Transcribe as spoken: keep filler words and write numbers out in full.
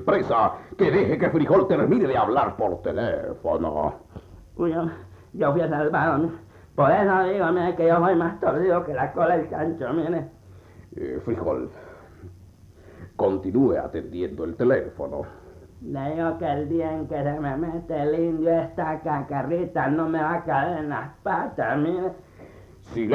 empresa que deje que Frijol termine de hablar por teléfono. Uy, yo, yo fui a salvarme. Por eso digo, mire, que yo soy más torcido que la cola del chancho, mire. Eh, Frijol, continúe atendiendo el teléfono. Le digo que el día en que se me mete el indio esta cacarrita no me va a caer en las patas, mire. Si